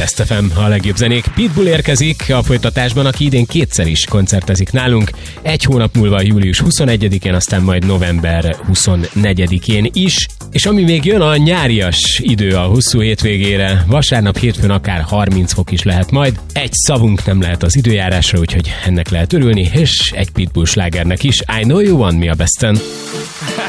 Best FM, a legjobb zenék. Pitbull érkezik a folytatásban, aki idén kétszer is koncertezik nálunk. Egy hónap múlva július 21-én, aztán majd november 24-én is. És ami még jön, a nyárias idő a hosszú hétvégére. Vasárnap, hétfőn akár 30 fok is lehet majd. Egy szavunk nem lehet az időjárásra, úgyhogy ennek lehet örülni, és egy Pitbull slágernek is. I Know You Want Me a Besten.